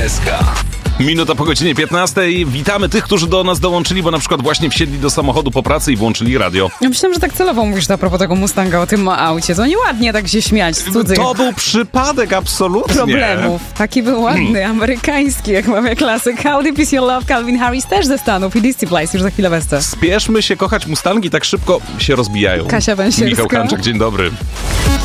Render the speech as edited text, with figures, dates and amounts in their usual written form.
SK. Minuta po godzinie 15. Witamy tych, którzy do nas dołączyli, bo na przykład właśnie wsiedli do samochodu po pracy i włączyli radio. Ja myślałem, że tak celowo mówisz a propos tego Mustanga, o tym aucie. To nieładnie tak się śmiać z cudzych To był przypadek, absolutnie. problemów. Taki był ładny, amerykański, jak mawia klasyk. How Deep Is Your Love? Calvin Harris też ze Stanów i Dizzy Place już za chwilę wesce. Spieszmy się kochać Mustangi, tak szybko się rozbijają. Kasia Węsierska. Michał Kanczak, dzień dobry.